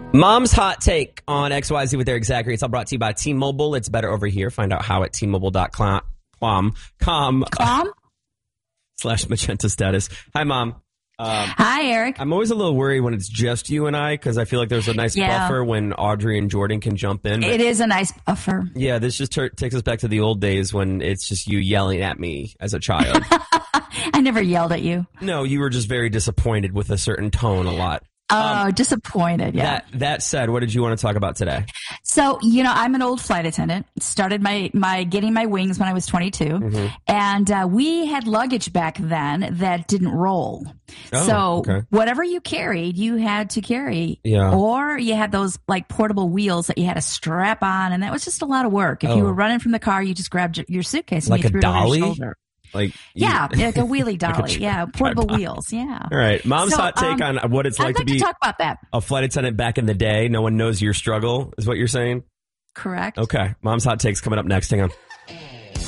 Mom's hot take on XYZ with Eric Zachary. It's all brought to you by T-Mobile. It's better over here. Find out how at T-Mobile.com / magenta status. Hi, Mom. Hi, Eric. I'm always a little worried when it's just you and I because I feel like there's a nice buffer when Audrey and Jordan can jump in. It is a nice buffer. Yeah, this just takes us back to the old days when it's just you yelling at me as a child. I never yelled at you. No, you were just very disappointed with a certain tone a lot. Oh, disappointed. Yeah. That said, what did you want to talk about today? So, I'm an old flight attendant. Started my getting my wings when I was 22. Mm-hmm. And we had luggage back then that didn't roll. Whatever you carried, you had to carry. Yeah. Or you had those like portable wheels that you had to strap on. And that was just a lot of work. If you were running from the car, you just grabbed your suitcase and like you threw a dolly? it on your shoulder. Like a wheelie dolly. Portable wheels. Yeah. All right. Mom's hot take on what it's like to be talk about that. A flight attendant back in the day. No one knows your struggle is what you're saying? Correct. Okay. Mom's hot take's coming up next. Hang on.